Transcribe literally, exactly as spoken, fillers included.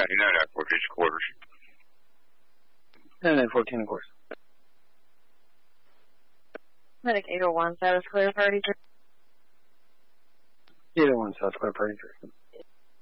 ninety-nine, I fourteen quarters. ninety-nine fourteen, of course. Medic eight oh one, status clear, priority three. eight oh one, status clear, priority three.